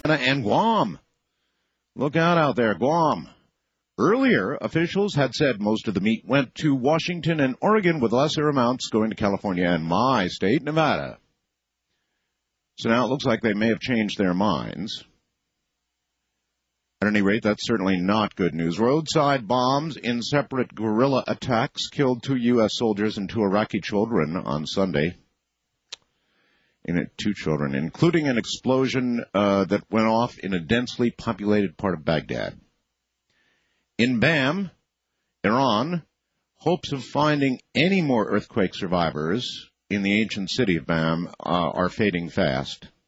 and Guam. Look out there, Guam. Earlier, officials had said most of the meat went to Washington and Oregon, with lesser amounts going to California and my state, Nevada. So now it looks like they may have changed their minds. At any rate, that's certainly not good news. Roadside bombs in separate guerrilla attacks killed 2 U.S. soldiers and 2 Iraqi children on Sunday. Two children, including an explosion that went off in a densely populated part of Baghdad. In Bam, Iran, hopes of finding any more earthquake survivors in the ancient city of Bam are fading fast.